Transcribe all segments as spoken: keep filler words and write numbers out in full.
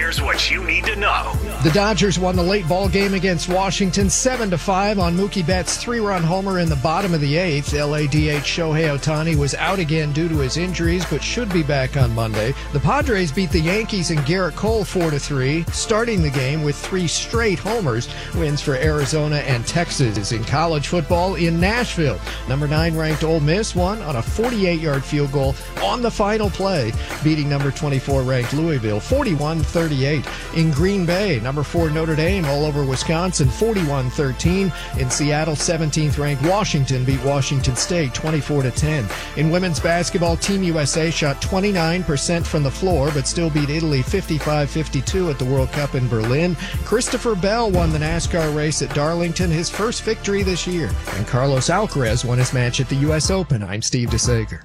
Here's what you need to know. The Dodgers won the late ball game against Washington seven to five on Mookie Betts' three-run homer in the bottom of the eighth. L A D H Shohei Ohtani was out again due to his injuries, but should be back on Monday. The Padres beat the Yankees and Garrett Cole four to three, starting the game with three straight homers. Wins for Arizona and Texas. In college football in Nashville, number nine ranked Ole Miss won on a forty-eight-yard field goal on the final play, beating number twenty-four ranked Louisville forty-one thirty-eight. In Green Bay, number four Notre Dame all over Wisconsin forty-one thirteen. In Seattle, seventeenth ranked Washington beat Washington State twenty-four to ten. In women's basketball, Team U S A shot twenty-nine percent from the floor but still beat Italy fifty-five fifty-two at the World Cup in Berlin. Christopher Bell won the NASCAR race at Darlington, his first victory this year. And Carlos Alcaraz won his match at the U S Open. I'm Steve DeSager.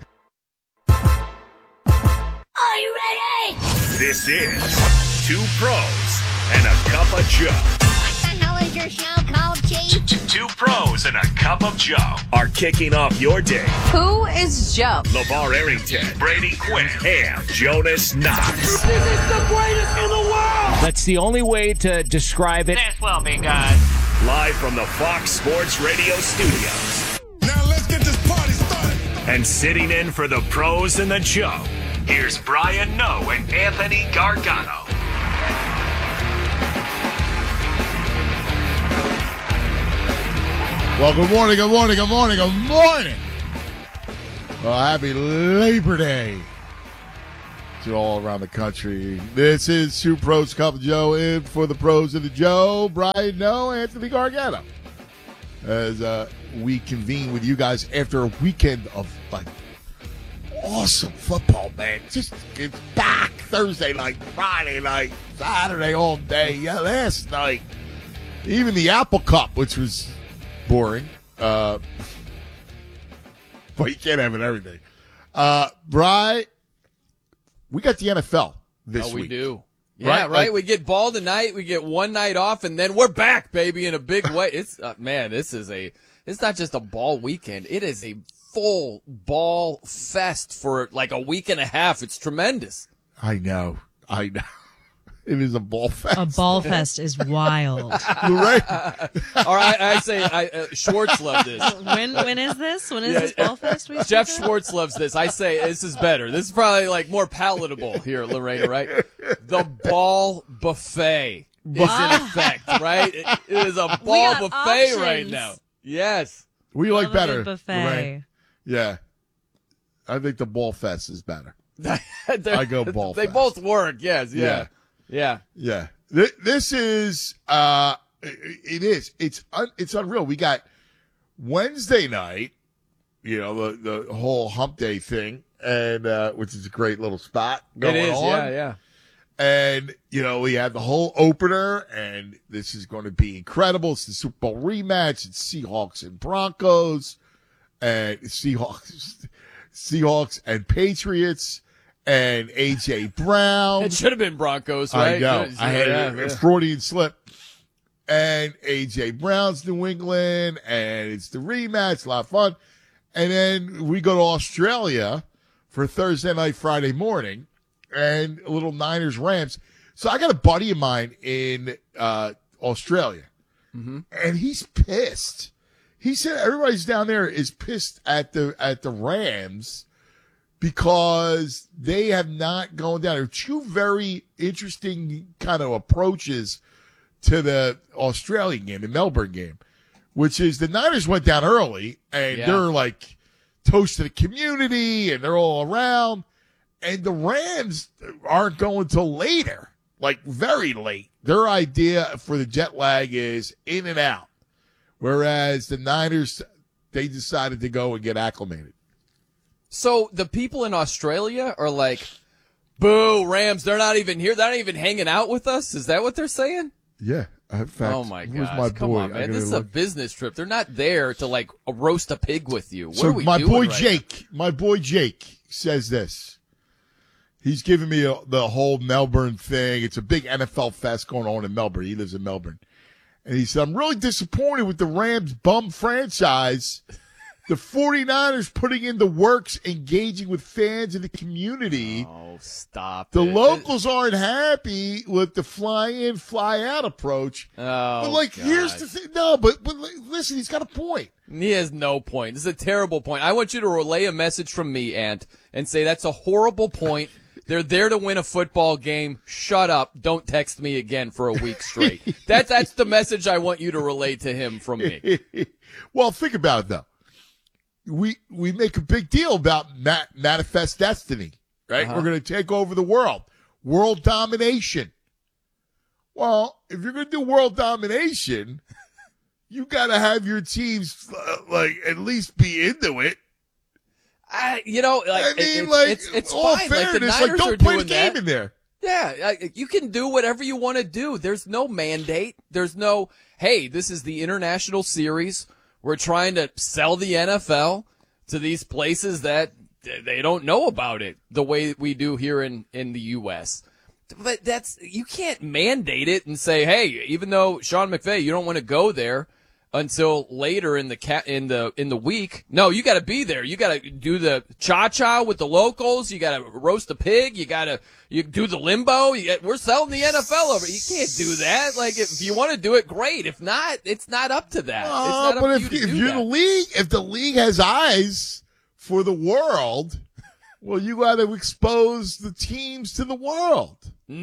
Are you ready? This is Two Pros and a Cup of Joe. What the hell is your show called, Chief? Two Pros and a Cup of Joe are kicking off your day. Who is Joe? LeVar Arrington, Brady Quinn, and Jonas Knox. This is the greatest in the world! That's the only way to describe it. This will be good. Live from the Fox Sports Radio studios. Now let's get this party started. And sitting in for the Pros and the Joe, here's Brian Noe and Anthony Gargano. Well, good morning, good morning, good morning, good morning. Well, happy Labor Day to all around the country. This is Two Pros, Cup of Joe, in for the Pros of the Joe, Brian Noe, Anthony Gargano. As uh, we convene with you guys after a weekend of, like, awesome football, man. Just it's back Thursday night, Friday night, Saturday all day. Yeah, last night. Even the Apple Cup, which was boring. Uh, but you can't have it every day. Uh, Bri, we got the N F L this oh, we week. We do. Yeah, right? right. Like, we get ball tonight. We get one night off, and then we're back, baby, in a big way. It's uh, man, this is a. It's not just a ball weekend. It is a full ball fest for like a week and a half. It's tremendous. I know. I know. It is a ball fest. A ball fest is wild. Right. All right, I say I, uh, Schwartz loved this. When when is this? When is Yeah, this ball fest? We Jeff speak of? Schwartz loves this. I say this is better. This is probably like more palatable here, Lorena. Right? The ball buffet is in effect. Right? It, it is a We ball got buffet options. right now. Yes. What do you like Love a better? good buffet. Lorraine? Yeah. I think the ball fest is better. They're- I go ball They fest. both work. Yes. Yeah. Yeah. Yeah. Th- This is, uh, it it is. It's un- it's unreal. We got Wednesday night, you know, the, the whole hump day thing, and, uh, which is a great little spot going It is. on. Yeah. Yeah. And, you know, we have the whole opener, and this is going to be incredible. It's the Super Bowl rematch. It's Seahawks and Broncos, and Seahawks, Seahawks and Patriots, and A J Brown. It should have been Broncos, right? I know. Should- I had yeah, a, yeah. a Freudian slip. And A J Brown's New England, and it's the rematch, a lot of fun. And then we go to Australia for Thursday night, Friday morning, and a little Niners Rams. So I got a buddy of mine in uh, Australia, Mm-hmm. and he's pissed. He said everybody's down there is pissed at the at the Rams because they have not gone down. There are two very interesting kind of approaches to the Australian game, the Melbourne game, which is the Niners went down early and Yeah. they're like toast to the community and they're all around. And the Rams aren't going till later, like very late. Their idea for the jet lag is in and out. Whereas the Niners, they decided to go and get acclimated. So the people in Australia are like, boo, Rams, they're not even here. They're not even hanging out with us. Is that what they're saying? Yeah. In fact, Oh, my where's gosh. my Come boy? on, I man. gotta This is a look. business trip. They're not there to, like, roast a pig with you. What So are we my doing boy right Jake, my boy Jake says this. He's giving me a, the whole Melbourne thing. It's a big N F L fest going on in Melbourne. He lives in Melbourne. And he said, I'm really disappointed with the Rams bum franchise The 49ers putting in the works, engaging with fans in the community. Oh, stop The it. locals aren't happy with the fly in, fly out approach. Oh, but like, God. here's the thing. No, but but like, listen, he's got a point. He has no point. This is a terrible point. I want you to relay a message from me, Ant, and say that's a horrible point. They're there to win a football game. Shut up. Don't text me again for a week straight. That's that's the message I want you to relay to him from me. Well, think about it though. We we make a big deal about ma- manifest destiny, right? Uh-huh. We're going to take over the world, world domination. Well, if you're going to do world domination, you got to have your teams uh, like at least be into it. I, you know, like, I mean, it, like it's it's all fine. Like the fairness, Niners like don't are play doing the game that. in there. Yeah, I- you can do whatever you want to do. There's no mandate. There's no, hey, this is the international series. We're trying to sell the N F L to these places that they don't know about it the way we do here in, in the U S. But that's, you can't mandate it and say, hey, even though Sean McVay, you don't want to go there until later in the ca- in the in the week. No, you got to be there. You got to do the cha-cha with the locals. You got to roast a pig. You got to you do the limbo. You got, we're selling the N F L over. You can't do that. Like if you want to do it, great. If not, it's not up to that. Uh, it's not but up if, to you to if do you're that. the league, if the league has eyes for the world, well, you got to expose the teams to the world.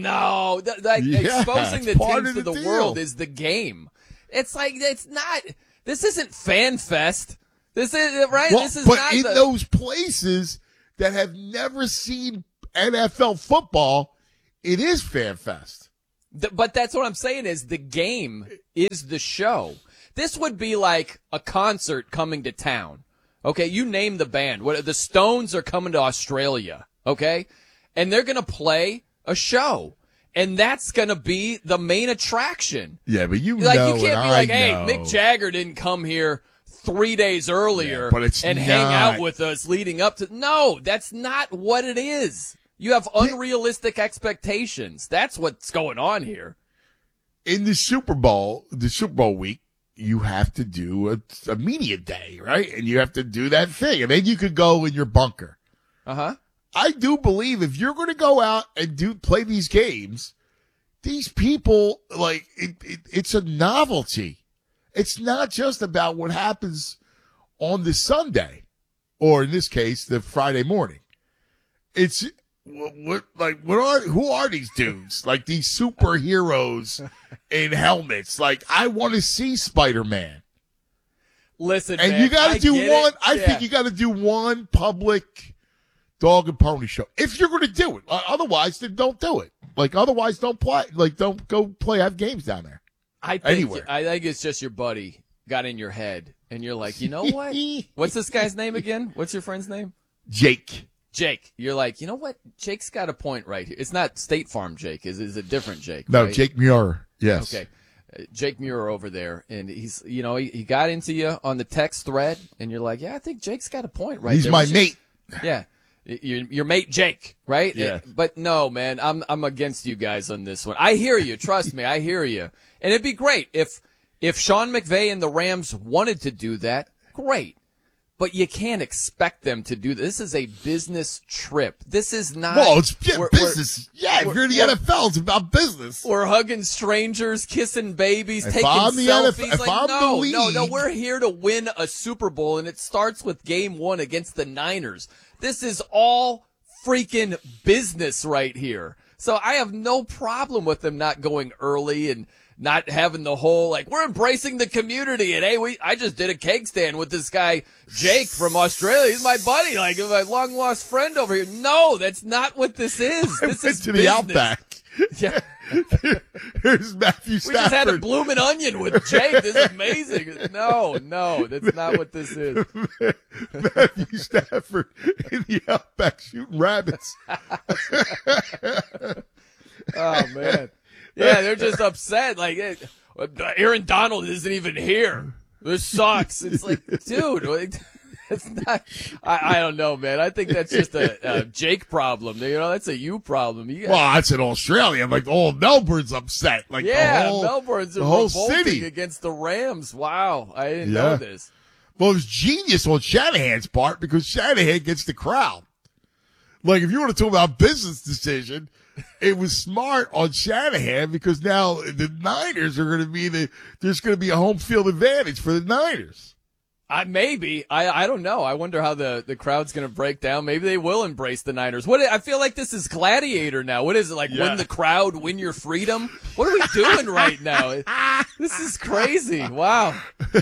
No, th- like Yeah, exposing it's the part teams of to the the deal. world is the game. It's like it's not. This isn't Fan Fest. This is right. Well, this is but not in the, those places that have never seen N F L football, it is Fan Fest. Th- but that's what I'm saying is the game is the show. This would be like a concert coming to town. Okay, you name the band. What the Stones are coming to Australia, okay? And they're going to play a show. And that's going to be the main attraction. Yeah, but you Like know you can't and be I like, "Hey, know. Mick Jagger didn't come here three days earlier Yeah, but it's and hang not. out with us leading up to." No, that's not what it is. You have unrealistic expectations. That's what's going on here. In the Super Bowl, the Super Bowl week, you have to do a, a media day, right? And you have to do that thing. And then you could go in your bunker. Uh-huh. I do believe if you're going to go out and do play these games, these people, like, it, it, it's a novelty. It's not just about what happens on the Sunday, or in this case, the Friday morning. It's what, what like, what are, who are these dudes? Like these superheroes in helmets. Like, I want to see Spider-Man. Listen, And man, you got I to do get one, it. I Yeah. think you got to do one public dog and pony show. If you're going to do it. Uh, otherwise, then don't do it. Like, otherwise, don't play. Like, don't go play, have games down there. I think Anywhere. I think it's just your buddy got in your head, and you're like, you know what? What's this guy's name again? What's your friend's name? Jake. Jake. You're like, you know what? Jake's got a point right here. It's not State Farm Jake. Is is a different Jake? No, right? Jake Muir. Yes. Okay. Uh, Jake Muir over there, and he's, you know, he, he got into you on the text thread, and you're like, yeah, I think Jake's got a point right He's there. my We should- mate. Yeah. Your, your mate Jake, right? Yeah. But no, man, I'm I'm against you guys on this one. I hear you. Trust me, I hear you. And it'd be great if if Sean McVay and the Rams wanted to do that. Great. But you can't expect them to do this. This is a business trip. This is not. Well, it's yeah, we're- business. yeah, if we're- you're in the we're- N F L, it's about business. We're hugging strangers, kissing babies, If taking I'm the N F L selfies. if like, I'm the no, no, no. league- We're here to win a Super Bowl, and it starts with Game One against the Niners. This is all freaking business right here. So I have no problem with them not going early and not having the whole, like, we're embracing the community. And hey, we, I just did a keg stand with this guy, Jake from Australia. He's my buddy, like my long lost friend over here. No, that's not what this is. I This went is to the business. Outback. Yeah. Here's Matthew Stafford. We just had a bloomin' onion with Jake. This is amazing. No, no, that's not what this is. Matthew Stafford in the Outback shooting rabbits. Oh man, yeah, they're just upset. Like, it, Aaron Donald isn't even here. This sucks. It's like, dude, like, it's not. I, I don't know, man. I think that's just a, a Jake problem. You know, that's a you problem. You got, Well, that's in Australia. Like, all Melbourne's upset. Like, yeah, the whole, Melbourne's the whole revolting city. against the Rams. Wow, I didn't Yeah. know this. Well, it was genius on Shanahan's part because Shanahan gets the crowd. Like, if you want to talk about business decision, it was smart on Shanahan because now the Niners are going to be the, there's going to be a home field advantage for the Niners. I maybe I I don't know. I wonder how the, the crowd's going to break down. Maybe they will embrace the Niners. What I feel like this is Gladiator now. What is it like? Yeah. Win the crowd, win your freedom. What are we doing right now? This is crazy. Wow.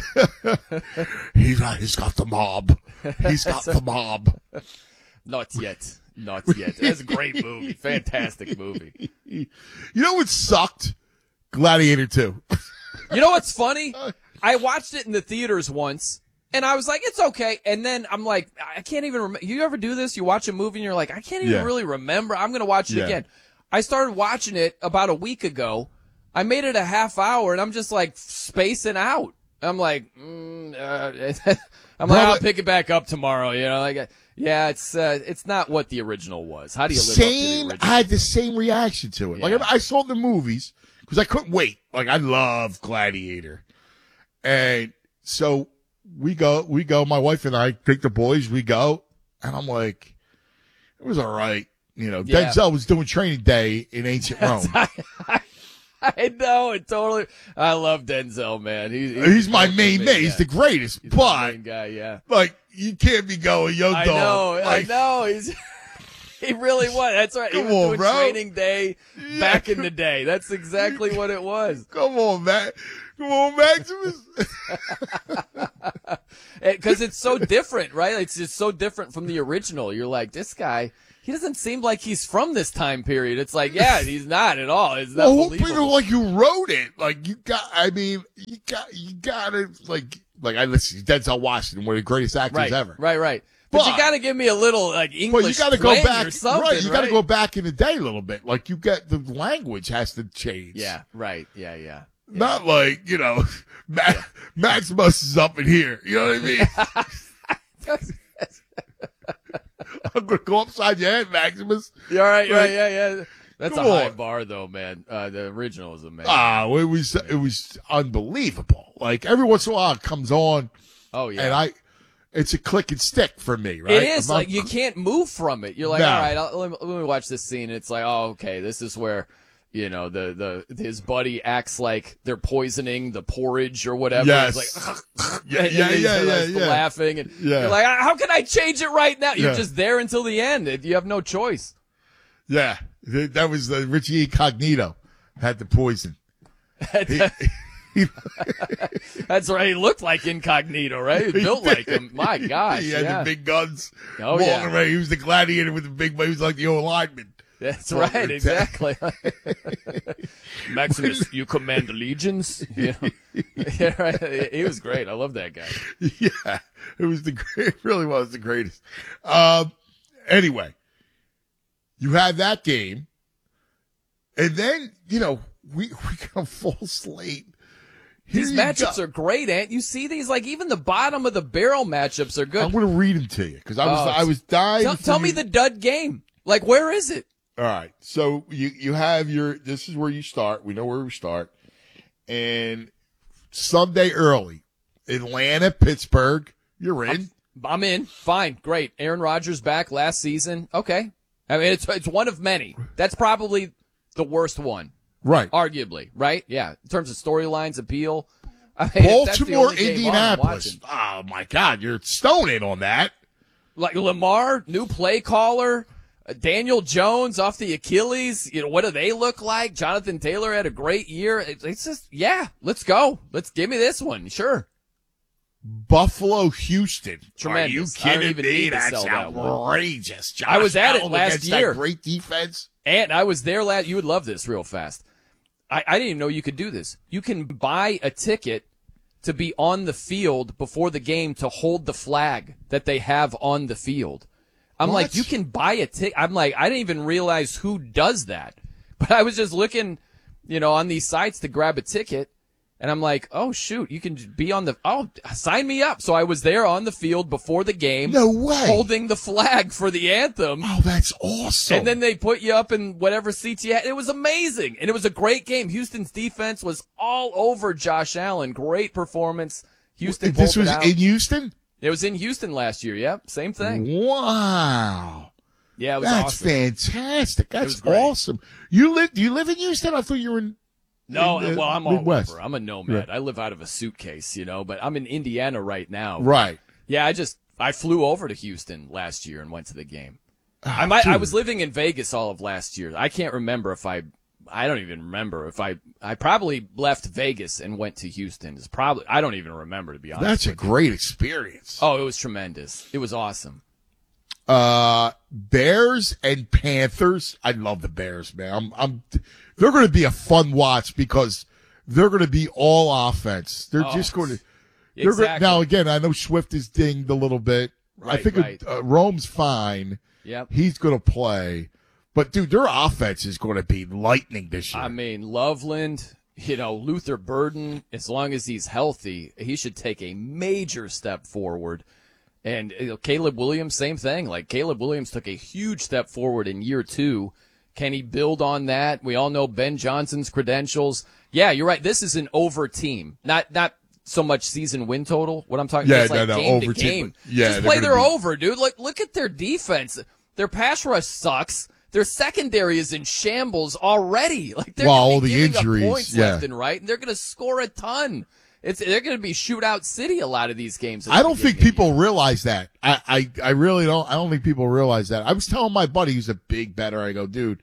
He's he's got the mob. He's got the mob. Not yet. Not yet. That's a great movie. Fantastic movie. You know what sucked? Gladiator two. You know what's funny? I watched it in the theaters once. And I was like, it's okay. And then I'm like, I can't even remember. You ever do this? You watch a movie and you're like, I can't even Yeah. really remember. I'm going to watch it Yeah. again. I started watching it about a week ago. I made it a half hour and I'm just like spacing out. I'm like, mm, uh, I'm like, I'll pick it back up tomorrow. You know, like, yeah, it's, uh, it's not what the original was. How do you live Same, up to the original? I had the same reaction to it. Yeah. Like, I saw the movies because I couldn't wait. Like, I love Gladiator. And so we go, we go, my wife and I take the boys, we go, and I'm like, it was all right. You know, Yeah. Denzel was doing training day in ancient Rome. I know it totally. I love Denzel, man. He's, He's my main man. He's the greatest. He's my But, main guy, yeah. like, you can't be going, yo, I dog. know, Like, I know. He's he really was. That's right. Come he was on, doing bro. training day back in the day. That's exactly what it was. Come on, Matt. Come on, Maximus. Because it's so different, right? It's just so different from the original. You're like, this guy, he doesn't seem like he's from this time period. It's like, yeah, he's not at all. It's not Well, people believable. like you wrote it. Like you got. I mean, you got. You got to like. Like I listen. Denzel Washington, one of the greatest actors right, ever. right, right. But, But- you got to give me a little like But English you got to go twang back. or something, right. You got to right? go back in the day a little bit. Like you get the language has to change. Yeah, right. Yeah, yeah. Not like you know, Ma- Maximus is up in here. You know what I mean? I'm gonna go upside your head, Maximus. You're all right. Yeah, Like, yeah, yeah. That's come a high on. bar, though, man. Uh, the original is amazing. Ah, it was it was unbelievable. Like every once in a while, it comes on, oh yeah. and I, it's a click and stick for me, right? It is If I'm- like you can't move from it. You're like, No. all right, I'll, let, me, let me watch this scene. And it's like, oh, okay, this is where, you know, the, the his buddy acts like they're poisoning the porridge or whatever. Yes. It's like, Yeah, and yeah, he's yeah, yeah, just yeah. laughing, and Yeah. you're like, how can I change it right now? You're Yeah. just there until the end. You have no choice. Yeah, th- that was uh, Richie Incognito had the poison. He- he- That's right. He looked like Incognito, right? He built like him. My gosh. he had yeah. the big guns. Oh, walking yeah. around. He was the gladiator with the big. He was like the old lineman. That's Well, right, exactly. Maximus, you command legions? You know? Yeah, right. He was great. I love that guy. Yeah, it was the great. It really was the greatest. Um, anyway, you had that game, and then you know we we got a full slate. Here These you matchups go. are great, Ant. You see these? Like, even the bottom of the barrel matchups are good. I'm going to read them to you because I was Oh, I was dying. Tell, for tell you- me the dud game. Like, where is it? All right. So you, you have your, this is where you start. We know where we start. And Sunday early, Atlanta, Pittsburgh, you're in. I'm in. Fine. Great. Aaron Rodgers back last season. Okay. I mean, it's, it's one of many. That's probably the worst one, Right. arguably, right? Yeah. In terms of storylines, appeal. I mean, if that's the Baltimore, only game on, I'm Indianapolis. watching. Oh my God. You're stoning on that. Like Lamar, new play caller, uh, Daniel Jones off the Achilles. You know, what do they look like? Jonathan Taylor had a great year. It's, it's just, yeah, let's go. Let's give me this one. Sure. Buffalo, Houston. Tremendous. Are you I don't kidding even me? need to That's sell that one. outrageous. Josh I was at it Allen last against that year. great defense. And I was there last. You would love this real fast. I, I didn't even know you could do this. You can buy a ticket to be on the field before the game to hold the flag that they have on the field. I'm What? like, you can buy a ticket. I'm like, I didn't even realize who does that. But I was just looking, you know, on these sites to grab a ticket. And I'm like, oh, shoot, you can be on the, oh, sign me up. So I was there on the field before the game. No way. Holding the flag for the anthem. Oh, that's awesome. And then they put you up in whatever seats you had. It was amazing. And it was a great game. Houston's defense was all over Josh Allen. Great performance. Houston This bolted was out. in Houston? It was in Houston last year. Yep, same thing. Wow. Yeah, it was That's awesome. fantastic. That's was great. awesome. You live? Do you live in Houston? I thought you were in. No, in the well, I'm all Midwest. over. I'm a nomad. Right. I live out of a suitcase, you know, but I'm in Indiana right now. Right. Yeah, I just I flew over to Houston last year and went to the game. Ah, I might I dude. was living in Vegas all of last year. I can't remember if I I don't even remember if I I probably left Vegas and went to Houston. It's probably I don't even remember, to be honest. That's a with you. great experience. Oh, it was tremendous. It was awesome. Uh, Bears and Panthers. I love the Bears, man. I'm, I'm, they're going to be a fun watch because they're going to be all offense. They're Oh, just going to, they're gonna, Exactly. now again, I know Swift is dinged a little bit. I Right, think right. uh, Rome's fine. Yep. He's going to play, but dude, their offense is going to be lightning this year. I mean, Loveland, you know, Luther Burden, as long as he's healthy, he should take a major step forward. And you know, Caleb Williams, same thing. Like Caleb Williams took a huge step forward in year two. Can he build on that? We all know Ben Johnson's credentials. Yeah, you're right. This is an over team, not not so much season win total. What I'm talking Yeah, about is like no, no, game over to team. game. Yeah, Just they're play gonna their be- over, dude. Like look at their defense. Their pass rush sucks. Their secondary is in shambles already. Like they're Well, gonna be all the giving up injuries, points yeah. left and right, and they're going to score a ton. It's they're going to be shootout city a lot of these games. at I the don't think beginning of the people realize that. I, I, I really don't. I don't think people realize that. I was telling my buddy who's a big bettor. I go, dude,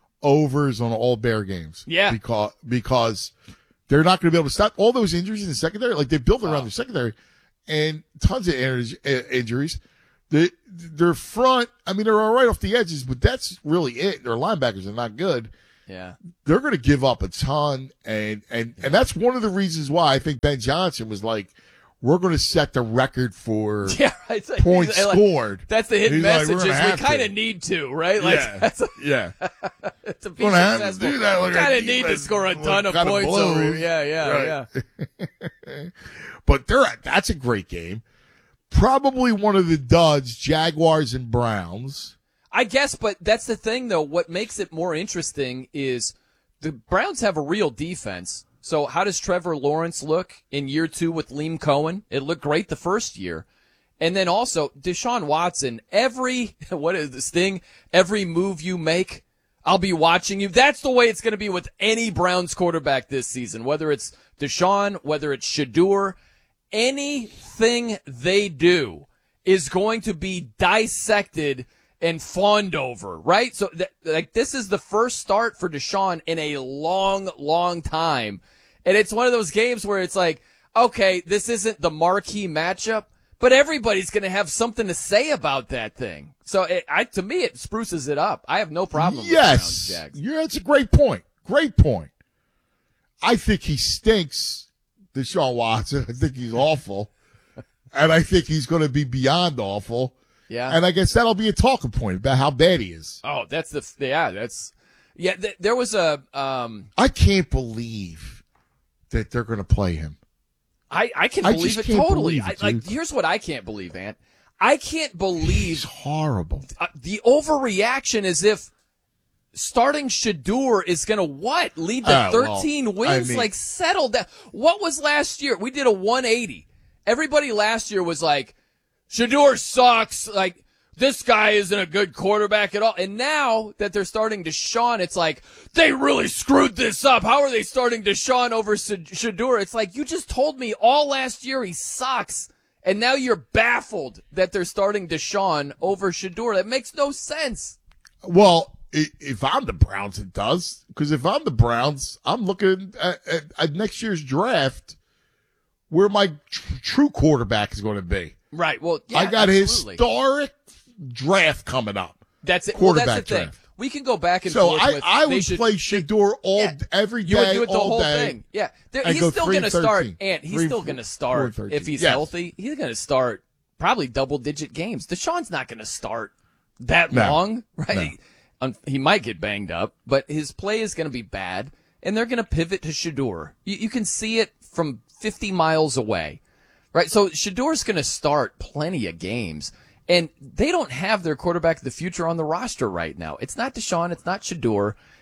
overs on all Bear games. Yeah. Because because they're not going to be able to stop all those injuries in the secondary. Like they've built around Oh. their secondary, and tons of injuries- uh, injuries. The their front. I mean, they're all right off the edges, but that's really it. Their linebackers are not good. Yeah. They're going to give up a ton, and and and that's one of the reasons why I think Ben Johnson was like, we're going to set the record for Yeah, right. It's like- points he's like- scored. That's the hidden He's like, message. we're gonna is we have kind to. of need to, right? Like Yeah. that's a, Yeah. to be Gonna have to successful. do that. Look at Kind our of need to defense. score a Look, ton of kinda points blows. over. here. Yeah, yeah, Right. yeah. But they're that's a great game. Probably one of the duds, Jaguars and Browns. I guess, but that's the thing, though. What makes it more interesting is the Browns have a real defense. So how does Trevor Lawrence look in year two with Liam Cohen? It looked great the first year. And then also Deshaun Watson, every, what is this thing? Every move you make, I'll be watching you. That's the way it's going to be with any Browns quarterback this season, whether it's Deshaun, whether it's Shador. Anything they do is going to be dissected and fawned over, right? So, th- like, this is the first start for Deshaun in a long, long time. And it's one of those games where it's like, okay, this isn't the marquee matchup, but everybody's going to have something to say about that thing. So, it, I, to me, it spruces it up. I have no problem with Yes, the Browns, Jags. yeah, that's a great point. Great point. I think he stinks, Deshaun Watson. I think he's awful, and I think he's going to be beyond awful. Yeah. And I guess that'll be a talking point about how bad he is. Oh, that's the, yeah, that's, yeah, th- there was a, um, I can't believe that they're going to play him. I, I can I believe just it can't totally. believe it, I, like, dude. here's what I can't believe, Ant. I can't believe He's horrible. uh, the overreaction as if starting Shador is going to what? Lead to Uh, well, thirteen wins? I mean- like, settle down. What was last year? We did a one eighty. Everybody last year was like, Shador sucks. Like, this guy isn't a good quarterback at all. And now that they're starting Deshaun, it's like, they really screwed this up. How are they starting Deshaun over Shador? It's like, you just told me all last year he sucks. And now you're baffled that they're starting Deshaun over Shador. That makes no sense. Well, i- if I'm the Browns, it does. Because if I'm the Browns, I'm looking at, at, at next year's draft where my tr- true quarterback is going to be. Right. Well, yeah, I got a absolutely. historic draft coming up. That's it. Well, that's quarterback the thing. draft. We can go back and So forth I, with. I they would should- play Shador all Yeah. every You would day, do it the all whole day. thing. Yeah. There, and he's go still three going to and start, thirteen. and he's Three, still four, going to four start, and thirteen. if he's Yes. healthy, he's going to start probably double digit games. Deshaun's not going to start that No. long, right? Um, He might get banged up, but his play is going to be bad, and they're going to pivot to Shador. You, you can see it from fifty miles away, right? So Shador's going to start plenty of games. And they don't have their quarterback of the future on the roster right now. It's not Deshaun. It's not Shador.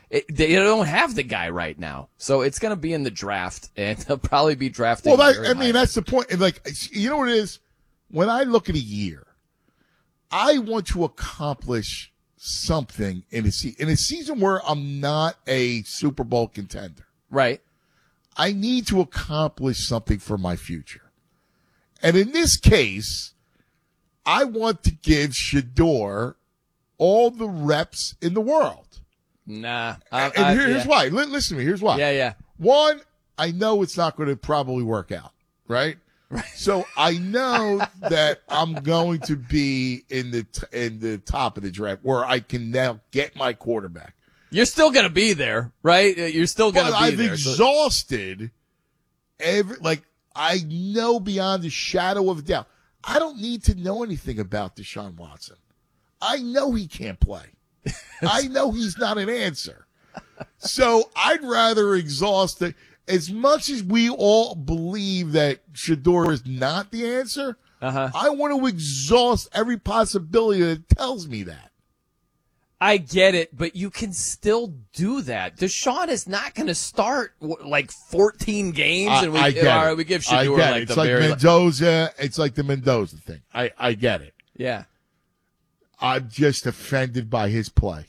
it, they don't have the guy right now. So it's going to be in the draft, and they'll probably be drafting. Well, that, very I mean, high. that's the point. And, Like, you know what it is? When I look at a year, I want to accomplish something in a se- in a season where I'm not a Super Bowl contender. Right. I need to accomplish something for my future. And in this case, I want to give Shedeur all the reps in the world. Nah. I, And I, here- here's yeah. why. Li- Listen to me. Here's why. Yeah, yeah. One, I know it's not going to probably work out, right? So I know that I'm going to be in the t- in the top of the draft where I can now get my quarterback. You're still going to be there, right? You're still going to But be I've there. so- exhausted every, like, I know beyond a shadow of a doubt. I don't need to know anything about Deshaun Watson. I know he can't play. I know he's not an answer. So I'd rather exhaust it. As much as we all believe that Shedeur is not the answer, Uh-huh. I want to exhaust every possibility that tells me that. I get it, but you can still do that. Deshaun is not going to start w- like fourteen games, I, and we, I get all it. right, we give I Shedeur get like it. the It's like very Mendoza. It's like the Mendoza thing. I, I get it. yeah. I'm just offended by his play.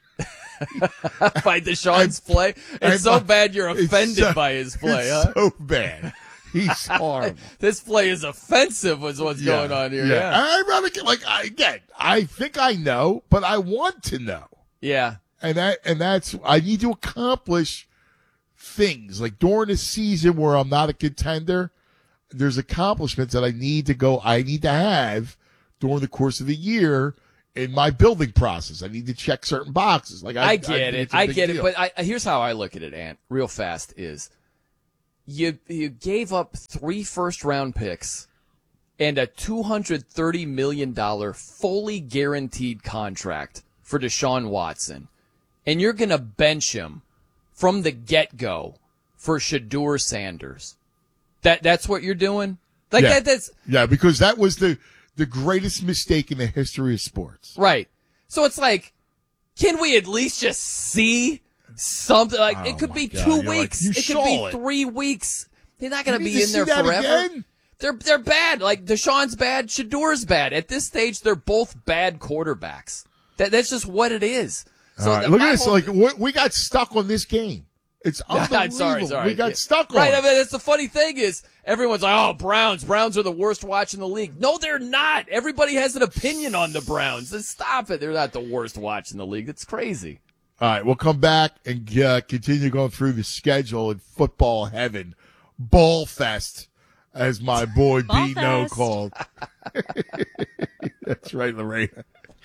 By Deshaun's play, it's I'm- so bad you're It's offended so- by his play, it's huh? so bad. He's horrible. This play is offensive. Was what's going on here? Yeah, I rather get, like I again. I think I know, but I want to know, yeah. and that and that's I need to accomplish things like during a season where I'm not a contender. There's accomplishments that I need to go. I need to have during the course of the year in my building process. I need to check certain boxes. Like I, I get think it. it's a I big get deal. it. But I, here's how I look at it, Ant, real fast is you you gave up three first round picks and a two hundred thirty million dollars fully guaranteed contract for Deshaun Watson. And you're going to bench him from the get-go for Shedeur Sanders. That that's what you're doing? Like yeah. that that's yeah, because that was the the greatest mistake in the history of sports. right. So it's like, can we at least just see something? Like, Oh, it could my be God. two You're like, weeks. you it could saw be it. three weeks. They're not going You to need be to in there see that forever. again? They're they're bad. Like Deshaun's bad, Shadeur's bad. At this stage, they're both bad quarterbacks. That that's just what it is. So All right, the- look at my this. whole- Like we, we got stuck on this game. It's unbelievable. I'm sorry, sorry. We got Yeah. stuck on Right, it. I mean, that's the funny thing is everyone's like, oh, Browns. Browns are the worst watch in the league. No, they're not. Everybody has an opinion on the Browns. Just stop it. They're not the worst watch in the league. That's crazy. All right, we'll come back and uh, continue going through the schedule in football heaven. Ball Fest, as my boy Ball Bino Fest. called. That's right, Lorena.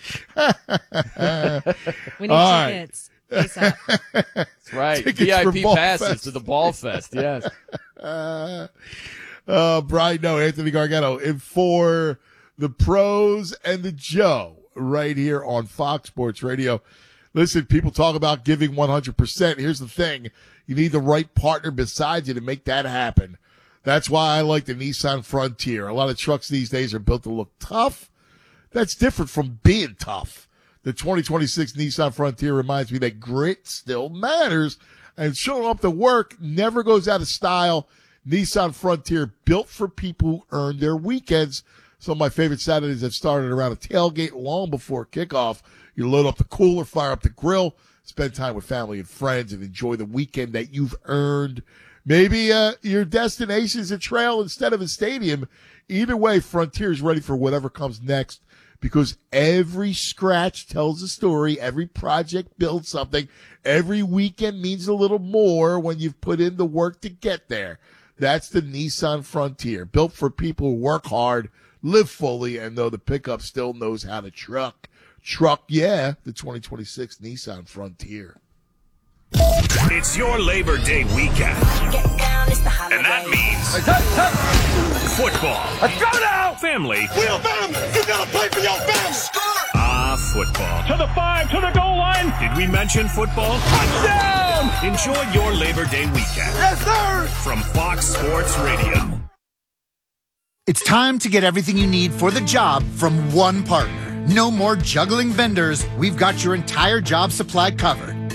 We need All right. tickets. ASAP. That's right. Tickets V I for P Ball passes Fest. to the Ball Fest. Yes. Uh, uh, Brian, no, Anthony Gargano, and for the pros and the Joe right here on Fox Sports Radio. Listen, people talk about giving one hundred percent. Here's the thing. You need the right partner beside you to make that happen. That's why I like the Nissan Frontier. A lot of trucks these days are built to look tough. That's different from being tough. The twenty twenty-six Nissan Frontier reminds me that grit still matters, and showing up to work never goes out of style. Nissan Frontier, built for people who earn their weekends. Some of my favorite Saturdays have started around a tailgate long before kickoff. You load up the cooler, fire up the grill, spend time with family and friends, and enjoy the weekend that you've earned. Maybe uh, your destination is a trail instead of a stadium. Either way, Frontier is ready for whatever comes next, because every scratch tells a story. Every project builds something. Every weekend means a little more when you've put in the work to get there. That's the Nissan Frontier, built for people who work hard, live fully, and know the pickup still knows how to truck. Truck, yeah, the twenty twenty-six Nissan Frontier. It's your Labor Day weekend. And that means football. Let's go now! Family. Wheel family! You gotta play for your family! Ah, football. To the five, to the goal line! Did we mention football? Touchdown! Enjoy your Labor Day weekend. Yes, sir! From Fox Sports Radio. It's time to get everything you need for the job from one partner. No more juggling vendors. We've got your entire job supply covered.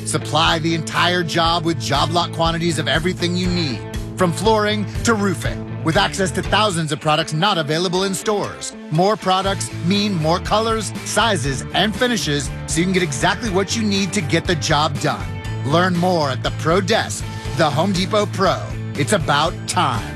Supply the entire job with job lot quantities of everything you need, from flooring to roofing, with access to thousands of products not available in stores. More products mean more colors, sizes, and finishes, so you can get exactly what you need to get the job done. Learn more at the Pro Desk, the Home Depot Pro. It's about time.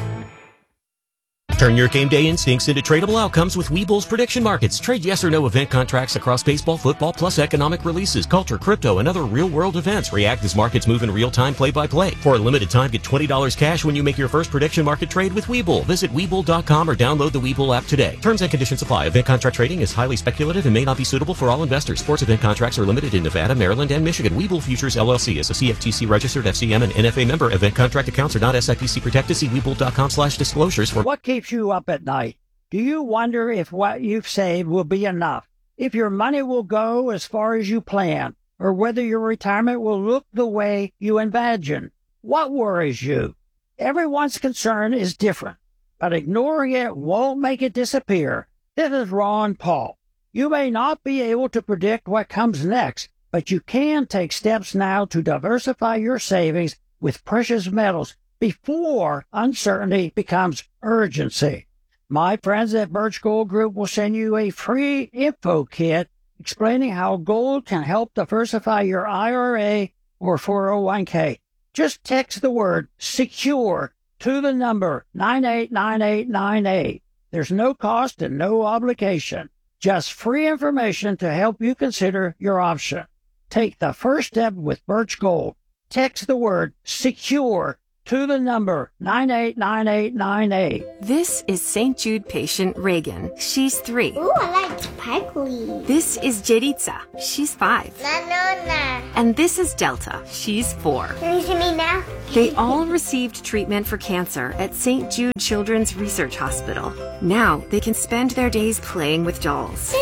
Turn your game day instincts into tradable outcomes with Webull's prediction markets. Trade yes or no event contracts across baseball, football, plus economic releases, culture, crypto, and other real-world events. React as markets move in real time, play-by-play. For a limited time, get twenty dollars cash when you make your first prediction market trade with Webull. Visit Webull dot com or download the Webull app today. Terms and conditions apply. Event contract trading is highly speculative and may not be suitable for all investors. Sports event contracts are limited in Nevada, Maryland, and Michigan. Webull Futures, L L C is a C F T C registered F C M and N F A member. Event contract accounts are not S I P C protected. See Webull dot com slash disclosures for... What keeps you up at night? Do you wonder if what you've saved will be enough? If your money will go as far as you plan? Or whether your retirement will look the way you imagine? What worries you? Everyone's concern is different, but ignoring it won't make it disappear. This is Ron Paul. You may not be able to predict what comes next, but you can take steps now to diversify your savings with precious metals before uncertainty becomes urgency. My friends at Birch Gold Group will send you a free info kit explaining how gold can help diversify your I R A or four oh one k. Just text the word SECURE to the number nine eight nine eight nine eight. There's no cost and no obligation. Just free information to help you consider your option. Take the first step with Birch Gold. Text the word SECURE to the number nine eight nine eight nine eight. This is Saint Jude patient Reagan. She's three. Ooh, I like sparkly. This is Jeritza. She's five. No, no, no. And this is Delta. She's four. Can you see me now? They all received treatment for cancer at Saint Jude Children's Research Hospital. Now they can spend their days playing with dolls,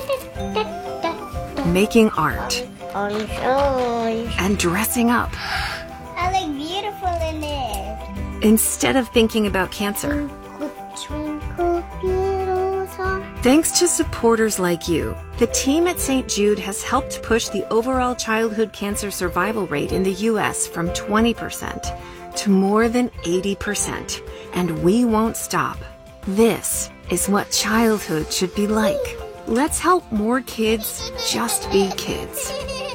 making art, Orange, orange. and dressing up. I look beautiful in it. Instead of thinking about cancer. Thanks to supporters like you, the team at Saint Jude has helped push the overall childhood cancer survival rate in the U S from twenty percent to more than eighty percent. And we won't stop. This is what childhood should be like. Let's help more kids just be kids.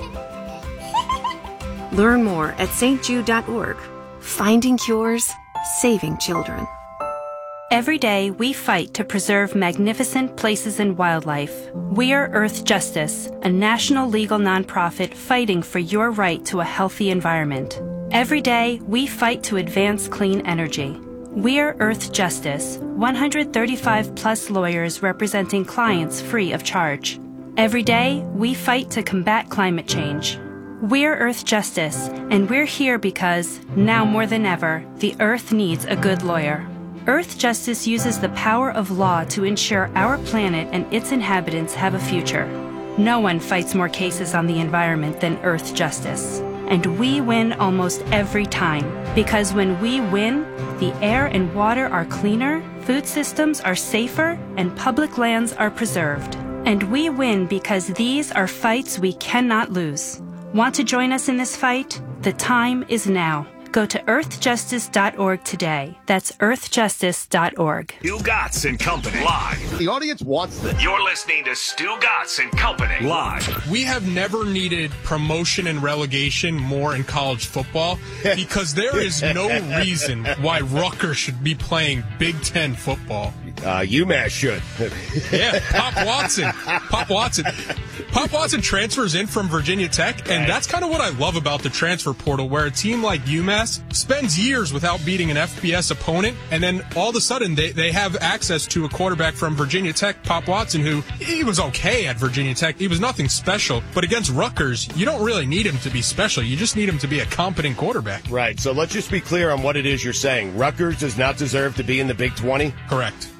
Learn more at S T Jude dot org. Finding cures, saving children. Every day, we fight to preserve magnificent places and wildlife. We are Earth Justice, a national legal nonprofit fighting for your right to a healthy environment. Every day, we fight to advance clean energy. We are Earth Justice, one hundred thirty-five plus lawyers representing clients free of charge. Every day, we fight to combat climate change. We're Earth Justice, and we're here because, now more than ever, the Earth needs a good lawyer. Earth Justice uses the power of law to ensure our planet and its inhabitants have a future. No one fights more cases on the environment than Earth Justice. And we win almost every time, because when we win, the air and water are cleaner, food systems are safer, and public lands are preserved. And we win because these are fights we cannot lose. Want to join us in this fight? The time is now. Go to earth justice dot org today. That's earth justice dot org. Stu Gatz and Company live. The audience wants this. You're listening to Stu Gatz and Company live. We have never needed promotion and relegation more in college football because there is no reason why Rutgers should be playing Big Ten football. Uh, UMass should. Yeah, Pop Watson. Pop Watson. Pop Watson transfers in from Virginia Tech, and that's kind of what I love about the transfer portal, where a team like UMass spends years without beating an F B S opponent, and then all of a sudden they, they have access to a quarterback from Virginia Tech, Pop Watson, who he was okay at Virginia Tech. He was nothing special, but against Rutgers, you don't really need him to be special. You just need him to be a competent quarterback. Right, so let's just be clear on what it is you're saying. Rutgers does not deserve to be in the Big twenty? Correct.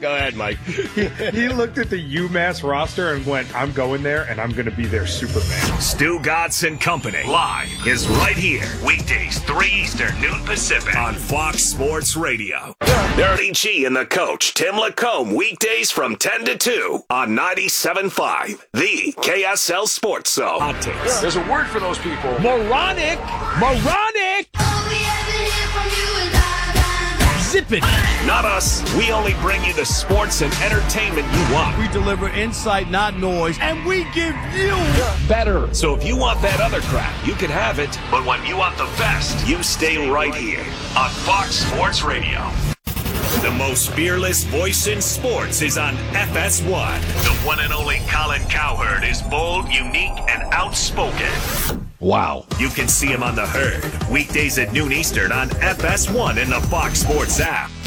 Go ahead, Mike. he, he looked at the UMass roster and went, I'm going there, and I'm going to be their Superman. Stu Gatz and Company live is right here. Weekdays, three Eastern, noon Pacific on Fox Sports Radio. Dirty G and the coach, Tim Lacombe, weekdays from ten to two on ninety-seven point five, the K S L Sports Zone. Hot takes. There's a word for those people. Moronic! Moronic! Zip it! Not us. We only bring you the sports and entertainment you want. We deliver insight, not noise, and we give you better. So if you want that other crap, you can have it. But when you want the best, you stay right here on Fox Sports Radio. The most fearless voice in sports is on F S one. The one and only Colin Cowherd is bold, unique, and outspoken. Wow. You can see him on The Herd, weekdays at noon Eastern on F S one and the Fox Sports app.